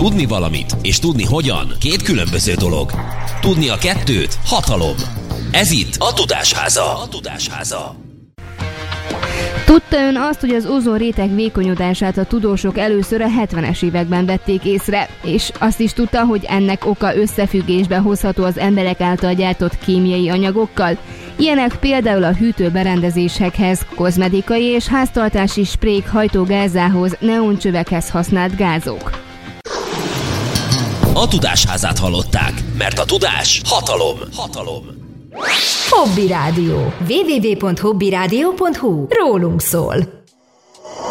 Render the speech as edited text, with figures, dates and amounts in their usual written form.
Tudni valamit és tudni hogyan két különböző dolog. Tudni a kettőt hatalom. Ez itt a Tudásháza. Tudta ön azt, hogy az ózonréteg vékonyodását a tudósok először a 70-es években vették észre, és azt is tudta, hogy ennek oka összefüggésbe hozható az emberek által gyártott kémiai anyagokkal? Ilyenek például a hűtőberendezésekhez, kozmetikai és háztartási sprék hajtógázához, neoncsövekhez használt gázok. A Tudásházát hallották, mert a tudás hatalom. Hobby Rádió. www.hobbyradio.hu. Rólunk szól.